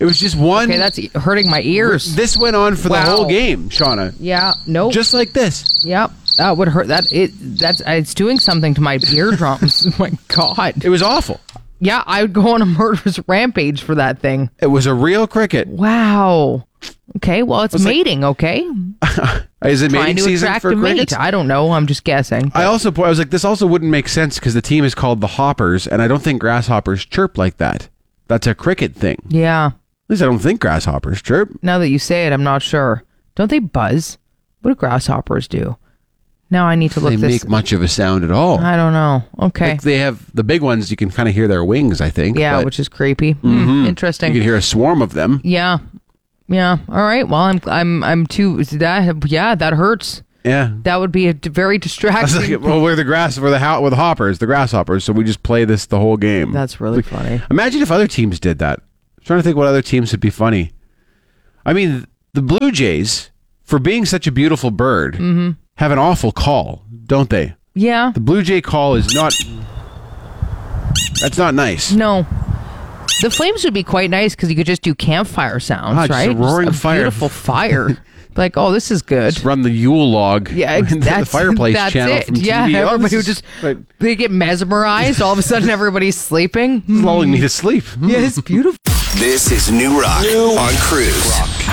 It was just one. Okay, that's hurting my ears. This went on for the whole game, Shauna. Yeah, nope. Just like this. Yep. That would hurt. It's doing something to my eardrums. Oh my God. It was awful. Yeah, I would go on a murderous rampage for that thing. It was a real cricket. Wow. Okay, well, it's mating, okay? Is it Trying mating to season attract for a crickets? mate. I don't know. I'm just guessing. I was like, this also wouldn't make sense because the team is called the Hoppers, and I don't think grasshoppers chirp like that. That's a cricket thing. Yeah. At least I don't think grasshoppers chirp. Now that you say it, I'm not sure. Don't they buzz? What do grasshoppers do? Now I need to look They this. make much of a sound at all. I don't know. Okay. Like they have the big ones. You can kind of hear their wings, I think. Yeah, but which is creepy. Interesting. you can hear a swarm of them. Yeah. Yeah. All right. Well, I'm too. That hurts. Yeah. That would be a very distracting. Like, well, we're the hoppers, the grasshoppers. So we just play this the whole game. That's really funny. Imagine if other teams did that. I'm trying to think what other teams would be funny. I mean, the Blue Jays, for being such a beautiful bird, have an awful call, don't they? Yeah. The Blue Jay call is not. That's not nice. No. The flames would be quite nice because you could just do campfire sounds, just right? a roaring Just a fire. beautiful fire. Like, oh, this is good. Just run the Yule log. Yeah, the fireplace that's channel it. from TV. Yeah, Oh, everybody this would is just like, they get mesmerized. All of a sudden, everybody's sleeping. lulling me to sleep. Yeah, it's beautiful. This is New Rock on Cruise.